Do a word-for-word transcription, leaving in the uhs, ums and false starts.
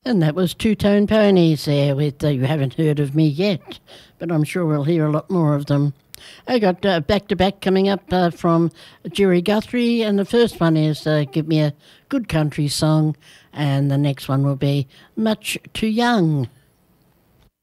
And that was Two Tone Ponies there with uh, You Haven't Heard of Me Yet, but I'm sure we'll hear a lot more of them. I got uh, back-to-back coming up uh, from Jerry Guthrie, and the first one is uh, Give Me a Good Country Song, and the next one will be Much Too Young.